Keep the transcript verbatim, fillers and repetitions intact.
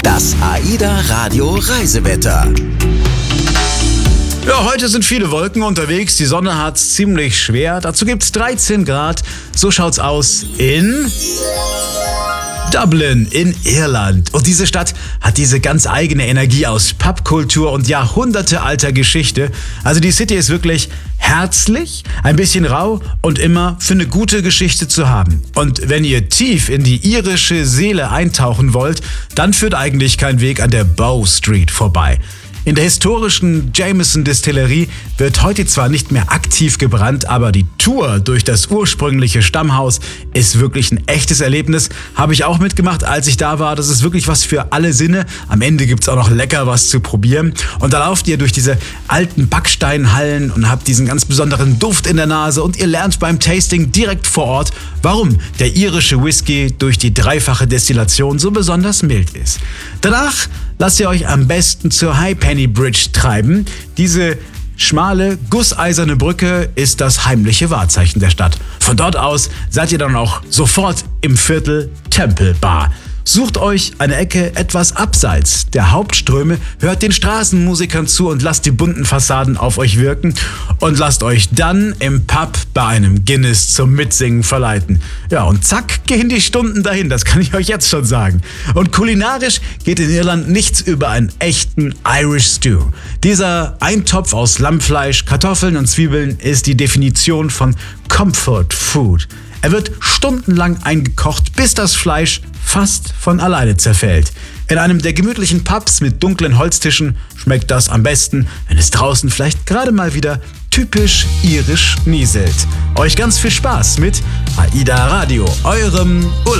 Das AIDA Radio Reisewetter. Ja, heute sind viele Wolken unterwegs, die Sonne hat's ziemlich schwer. Dazu gibt's dreizehn Grad. So schaut's aus in Dublin in Irland. Und diese Stadt hat diese ganz eigene Energie aus Pubkultur und jahrhundertealter Geschichte. Also die City ist wirklich herzlich, ein bisschen rau und immer für eine gute Geschichte zu haben. Und wenn ihr tief in die irische Seele eintauchen wollt, dann führt eigentlich kein Weg an der Bow Street vorbei. In der historischen Jameson Distillerie wird heute zwar nicht mehr aktiv gebrannt, aber die Tour durch das ursprüngliche Stammhaus ist wirklich ein echtes Erlebnis. Habe ich auch mitgemacht, als ich da war. Das ist wirklich was für alle Sinne. Am Ende gibt's auch noch lecker was zu probieren. Und da lauft ihr durch diese alten Backsteinhallen und habt diesen ganz besonderen Duft in der Nase und ihr lernt beim Tasting direkt vor Ort, warum der irische Whisky durch die dreifache Destillation so besonders mild ist. Danach lasst ihr euch am besten zur High Penny Bridge treiben. Diese schmale, gusseiserne Brücke ist das heimliche Wahrzeichen der Stadt. Von dort aus seid ihr dann auch sofort im Viertel Temple Bar. Sucht euch eine Ecke etwas abseits der Hauptströme, hört den Straßenmusikern zu und lasst die bunten Fassaden auf euch wirken und lasst euch dann im Pub bei einem Guinness zum Mitsingen verleiten. Ja, und zack, gehen die Stunden dahin, das kann ich euch jetzt schon sagen. Und kulinarisch geht in Irland nichts über einen echten Irish Stew. Dieser Eintopf aus Lammfleisch, Kartoffeln und Zwiebeln ist die Definition von Comfort Food. Er wird stundenlang eingekocht, bis das Fleisch fast von alleine zerfällt. In einem der gemütlichen Pubs mit dunklen Holztischen schmeckt das am besten, wenn es draußen vielleicht gerade mal wieder typisch irisch nieselt. Euch ganz viel Spaß mit AIDA Radio, eurem Urlaub.